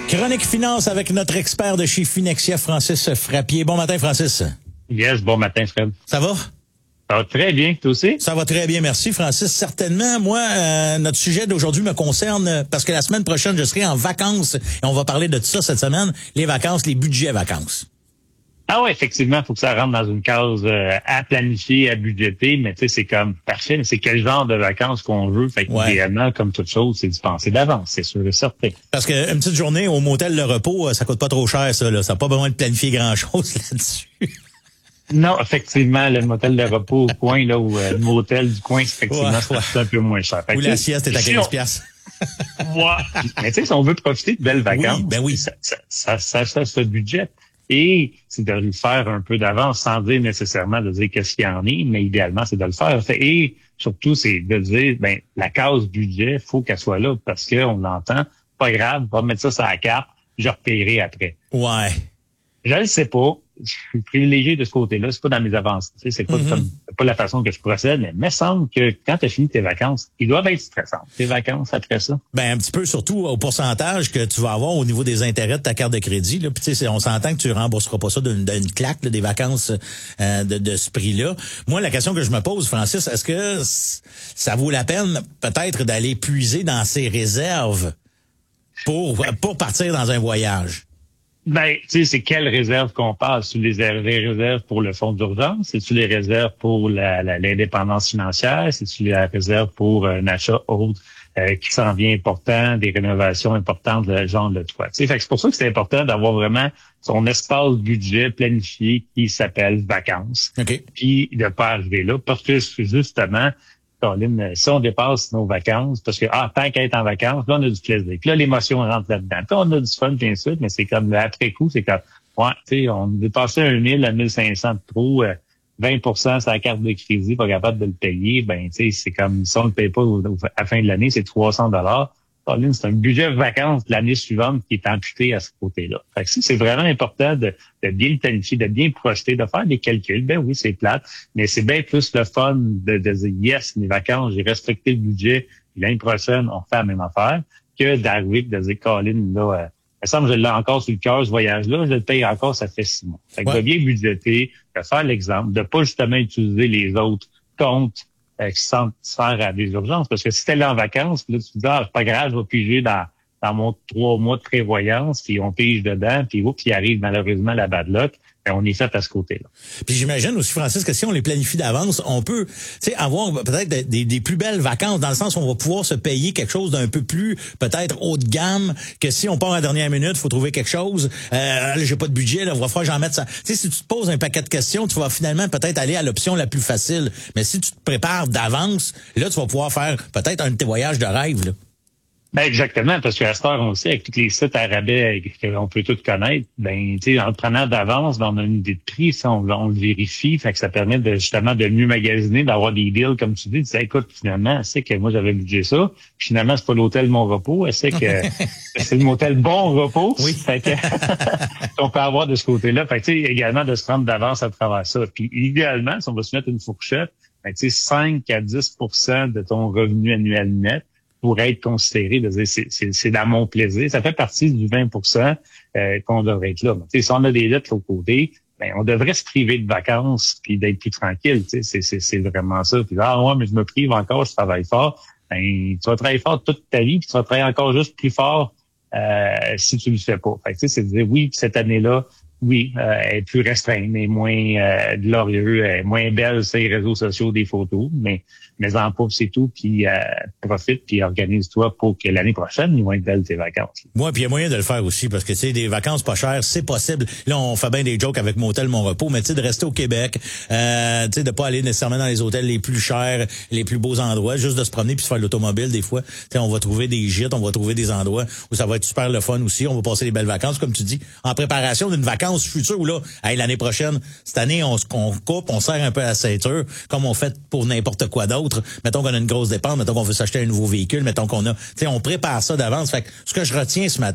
Chronique Finance avec notre expert de chez Finexia, Francis Frappier. Bon matin, Francis. Yes, bon matin, Fred. Ça va? Ça va très bien, toi aussi? Ça va très bien, merci, Francis. Certainement, moi, notre sujet d'aujourd'hui me concerne parce que la semaine prochaine, je serai en vacances et on va parler de ça cette semaine, les vacances, les budgets vacances. Ah ouais, effectivement, il faut que ça rentre dans une case à planifier, à budgéter, mais tu sais, c'est comme parfait, mais c'est quel genre de vacances qu'on veut. Fait que idéalement, comme toute chose, c'est d'y penser d'avance, c'est sûr et certain. Parce que une petite journée au motel de repos, ça coûte pas trop cher, ça, là. Ça n'a pas besoin de planifier grand-chose là-dessus. Non, effectivement, le motel de repos au coin, là, ou le motel du coin, effectivement, c'est un peu moins cher. Ou la sieste est à 15 piastres. Ouais. Mais tu sais, si on veut profiter de belles vacances, ça se budget. Et c'est de le faire un peu d'avance, sans dire nécessairement de dire qu'est-ce qu'il y en est, mais idéalement, c'est de le faire. Et surtout, c'est de dire, la case budget, faut qu'elle soit là, parce qu'on l'entend. Pas grave, on va mettre ça sur la carte, je repayerai après. Ouais. Je le sais pas. Je suis privilégié de ce côté-là. C'est pas dans mes avances. C'est pas, pas la façon que je procède, mais il me semble que quand tu as fini tes vacances, ils doivent être stressants. Tes vacances après ça. Un petit peu, surtout au pourcentage que tu vas avoir au niveau des intérêts de ta carte de crédit. Là. Puis, tu sais, on s'entend que tu rembourseras pas ça d'une claque, là, des vacances de ce prix-là. Moi, la question que je me pose, Francis, est-ce que ça vaut la peine peut-être d'aller puiser dans ses réserves pour partir dans un voyage? Tu sais, c'est quelles réserves qu'on parle? C'est les réserves pour le fonds d'urgence? C'est-tu les réserves pour l'indépendance financière? C'est-tu la réserve pour un achat autre qui s'en vient important, des rénovations importantes, de genre de toit? Tu sais, fait que c'est pour ça que c'est important d'avoir vraiment son espace budget planifié qui s'appelle vacances. Okay. Puis de pas arriver là, parce que justement, Colin, si on dépasse nos vacances, parce que, tant qu'à être en vacances, là, on a du plaisir. Puis là, l'émotion rentre là-dedans. Puis on a du fun, bien sûr, mais c'est comme, après coup, c'est comme, tu sais, on dépassait 1 000 à 1 500 de trop, 20% sur la carte de crédit, pas capable de le payer, tu sais, c'est comme, si on le paye pas à la fin de l'année, c'est 300 $. Colin, c'est un budget de vacances de l'année suivante qui est amputé à ce côté-là. Fait que c'est vraiment important de bien le planifier, de bien projeter, de faire des calculs. Ben oui, c'est plate, mais c'est bien plus le fun de dire yes, mes vacances, j'ai respecté le budget, puis l'année prochaine, on fait la même affaire, que d'arriver et de dire, Colin, là, il me semble que je l'ai encore sur le cœur, ce voyage-là, je le paye encore, ça fait 6 mois. Fait que de bien budgéter, de faire l'exemple, de pas justement utiliser les autres comptes qui semblent se faire à des urgences. Parce que si t'es là en vacances, là, tu te dis, c'est pas grave, je vais piger dans mon 3 mois de prévoyance, puis on pige dedans, puis il arrive malheureusement la bad luck. On est fait à ce côté-là. Puis j'imagine aussi, Francis, que si on les planifie d'avance, on peut, avoir peut-être des plus belles vacances, dans le sens où on va pouvoir se payer quelque chose d'un peu plus, peut-être, haut de gamme, que si on part à la dernière minute, faut trouver quelque chose. Là, j'ai pas de budget, là, il va falloir que j'en mette ça. Tu sais, si tu te poses un paquet de questions, tu vas finalement peut-être aller à l'option la plus facile. Mais si tu te prépares d'avance, là, tu vas pouvoir faire peut-être un de tes voyages de rêve, là. Exactement, parce qu'à cette heure, on sait, avec tous les sites à rabais qu'on peut tous connaître, tu sais, en le prenant d'avance, on a une idée de prix, ça, on le vérifie, fait que ça permet justement de mieux magasiner, d'avoir des deals, comme tu dis, écoute, finalement, c'est que moi, j'avais budget ça, puis finalement, c'est pas l'hôtel Mon Repos, c'est que c'est le motel Bon Repos. Oui. Fait que on peut avoir de ce côté-là. Fait que, tu sais, également de se prendre d'avance à travers ça. Puis, idéalement, si on va se mettre une fourchette, tu sais, 5 à 10% de ton revenu annuel net pourrait être considéré de dire c'est dans mon plaisir. Ça fait partie du 20% qu'on devrait être là. Mais, si on a des dettes de l'autre côté, on devrait se priver de vacances puis d'être plus tranquille. C'est vraiment ça. Puis mais je me prive encore, je travaille fort. Tu vas travailler fort toute ta vie, puis tu vas travailler encore juste plus fort si tu le fais pas. Fait que, c'est de dire oui, cette année-là, oui, elle est plus restreinte, mais moins glorieux, moins belle sur les réseaux sociaux des photos, mais en pauvre, c'est tout, puis profite, puis organise-toi pour que l'année prochaine, ils vont être belles tes vacances. Moi, puis il y a moyen de le faire aussi, parce que tu sais, des vacances pas chères, c'est possible. Là, on fait bien des jokes avec Motel Mon Repos, mais tu sais, de rester au Québec, tu sais, de pas aller nécessairement dans les hôtels les plus chers, les plus beaux endroits, juste de se promener puis se faire l'automobile des fois. Tu sais, on va trouver des gîtes, on va trouver des endroits où ça va être super le fun aussi. On va passer des belles vacances, comme tu dis, en préparation d'une vacance future où là, l'année prochaine, cette année, on coupe, on serre un peu à la ceinture, comme on fait pour n'importe quoi d'autre. Mettons qu'on a une grosse dépense, mettons qu'on veut s'acheter un nouveau véhicule, mettons qu'on a, tu sais, on prépare ça d'avance. Fait que ce que je retiens ce matin,